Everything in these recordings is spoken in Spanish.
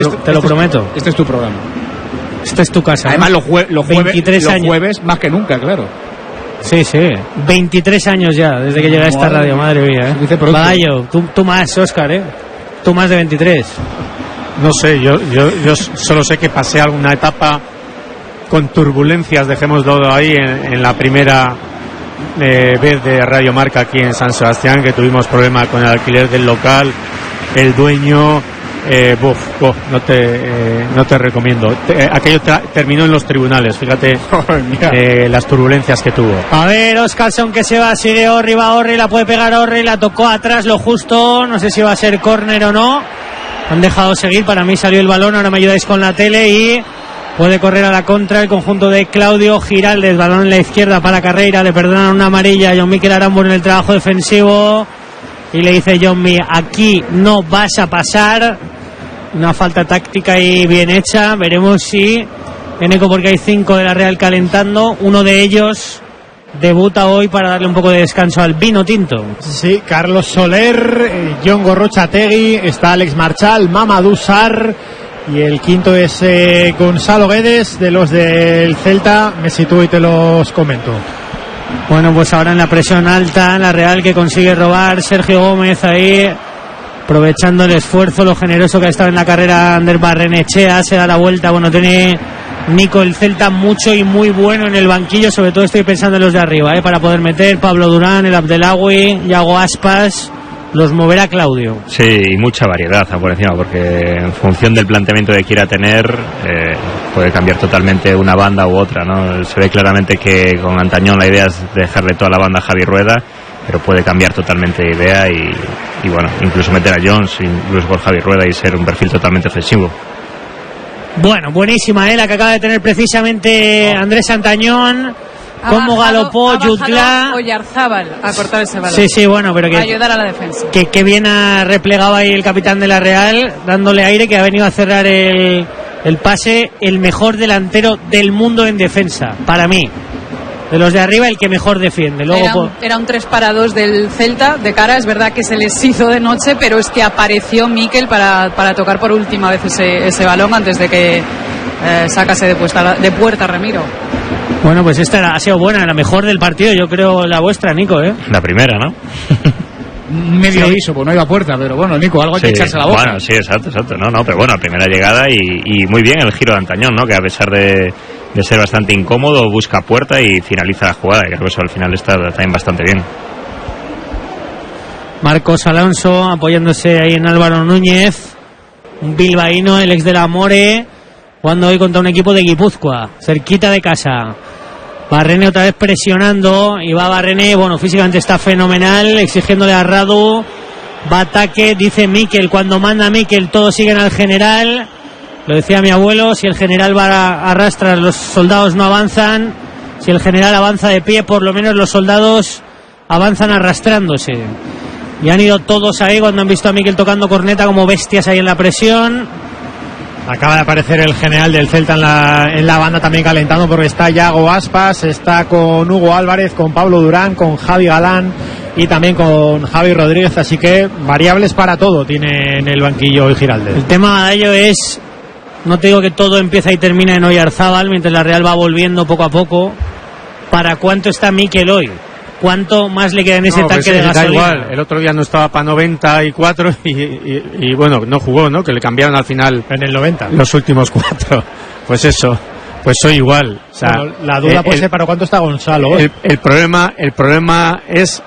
te lo prometo. Este es tu programa. Esta es tu casa. Además, los jueves más que nunca, claro. Sí. 23 años ya, desde que llegué a esta radio, madre mía. Badallo, tú más, Óscar, Tú más de 23. No sé, yo solo sé que pasé alguna etapa con turbulencias, dejémoslo ahí, en la primera vez de Radio Marca aquí en San Sebastián, que tuvimos problemas con el alquiler del local, el dueño... no te recomiendo. Aquello terminó en los tribunales, fíjate. Las turbulencias que tuvo. A ver, Óscarson que se va, sigue Orri, va Orri, la puede pegar Orri, la tocó atrás lo justo, no sé si va a ser córner o no. Han dejado seguir, para mí salió el balón, ahora me ayudáis con la tele y puede correr a la contra el conjunto de Claudio Giraldez, balón en la izquierda para Carreira, le perdonan una amarilla a John Mikel Aramburu en el trabajo defensivo. Y le dice Johnny, aquí no vas a pasar. Una falta táctica y bien hecha. Veremos si Eneco, porque hay 5 de la Real calentando. Uno de ellos debuta hoy para darle un poco de descanso al vino tinto. Sí, Carlos Soler, John Gorrochategui, está Alex Marchal, Mamadou Sarr. Y el quinto es Gonzalo Guedes, de los del Celta. Me sitúo y te los comento. Bueno, pues ahora en la presión alta, la Real, que consigue robar. Sergio Gómez ahí, aprovechando el esfuerzo, lo generoso que ha estado en la carrera Ander Barrenechea, se da la vuelta. Bueno, tiene Nico el Celta mucho y muy bueno en el banquillo, sobre todo estoy pensando en los de arriba, para poder meter Pablo Durán, el Abdelawi, Yago Aspas. Los moverá Claudio. Sí, y mucha variedad por encima, porque en función del planteamiento que quiera tener, puede cambiar totalmente una banda u otra, ¿no? Se ve claramente que con Antañón la idea es dejarle toda la banda a Javi Rueda, pero puede cambiar totalmente de idea y bueno, incluso meter a Jones, incluso por Javi Rueda, y ser un perfil totalmente ofensivo. Bueno, buenísima, la que acaba de tener precisamente Andrés Antañón. Cómo galopó Jutla. Oyarzábal a cortar ese balón. Sí, bueno, pero que ayudar a la defensa. Que bien ha replegado ahí el capitán de la Real, dándole aire, que ha venido a cerrar el pase. El mejor delantero del mundo en defensa, para mí. De los de arriba, el que mejor defiende. Luego era un 3-2 del Celta de cara. Es verdad que se les hizo de noche, pero es que apareció Mikel para tocar por última vez ese balón antes de que sacase de puerta Ramiro. Bueno, pues esta ha sido buena, la mejor del partido, yo creo, la vuestra, Nico, La primera, ¿no? Medio aviso, pues no iba a puerta, pero bueno, Nico, algo hay que echarse a la boca. Bueno, sí, exacto, no, pero bueno, primera llegada y muy bien el giro de Antañón, ¿no? Que a pesar de ser bastante incómodo, busca puerta y finaliza la jugada, y creo que eso al final está también bastante bien. Marcos Alonso apoyándose ahí en Álvaro Núñez, un bilbaíno, el ex de la More, jugando hoy contra un equipo de Guipúzcoa, cerquita de casa. Barrene otra vez presionando, y va Barrene, bueno, físicamente está fenomenal, exigiéndole a Radu, va ataque, dice Mikel, cuando manda Mikel todos siguen al general, lo decía mi abuelo, si el general va a arrastrar, los soldados no avanzan, si el general avanza de pie, por lo menos los soldados avanzan arrastrándose. Y han ido todos ahí cuando han visto a Mikel tocando corneta como bestias ahí en la presión. Acaba de aparecer el general del Celta en la banda también calentando, porque está Yago Aspas, está con Hugo Álvarez, con Pablo Durán, con Javi Galán y también con Javi Rodríguez, así que variables para todo tiene en el banquillo el Giraldez. El tema de ello es, no te digo que todo empieza y termina en Oyarzábal, mientras la Real va volviendo poco a poco. ¿Para cuánto está Mikel hoy? ¿Cuánto más le queda en ese tanque de gasolina? Da igual, el otro día no estaba para 94 y bueno, no jugó, ¿no? Que le cambiaron al final en el 90 los últimos 4. Pues eso, pues soy igual. O sea, bueno, la duda puede ser para cuánto está Gonzalo. El problema es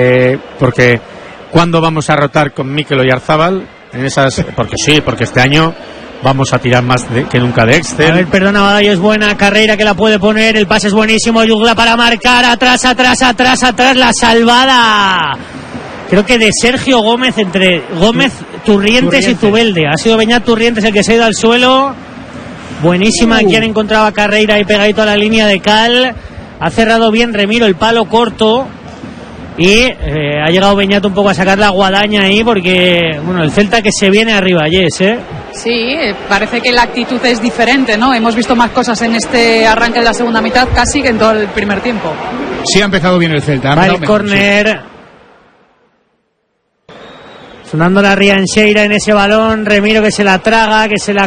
porque ¿cuándo vamos a rotar con Mikel Oyarzábal en esas? Porque este año vamos a tirar más que nunca de Excel. A ver, perdona, Badallo, es buena Carreira, que la puede poner, el pase es buenísimo, Yugla para marcar, atrás, la salvada. Creo que de Sergio Gómez, entre Gómez, Turrientes y Zubelde. Ha sido Beñat Turrientes el que se ha ido al suelo. Buenísima, quien encontraba a Carreira ahí pegadito a la línea de cal. Ha cerrado bien Remiro el palo corto. Y ha llegado Beñat un poco a sacar la guadaña ahí, porque bueno, el Celta que se viene arriba, Yes, Sí, parece que la actitud es diferente, ¿no? Hemos visto más cosas en este arranque de la segunda mitad casi que en todo el primer tiempo. Sí, ha empezado bien el Celta. Va el córner. Sí. Sonando la Riancheira en ese balón, Remiro que se la traga, que se la